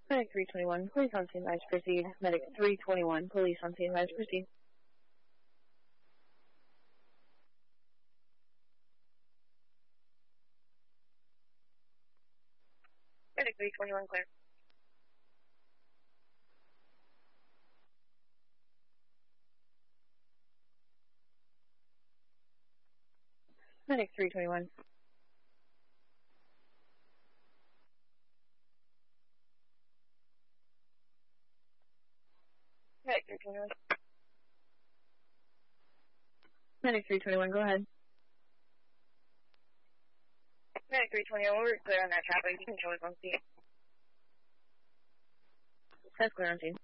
Medic 321, police on scene, advise proceed. Medic 321, police on scene, advise proceed. Medic 321, clear. Medic 321. Medic 321. Medic 321, go ahead. Medic 321, we're clear on that traffic. You can join on scene. That's clear on scene.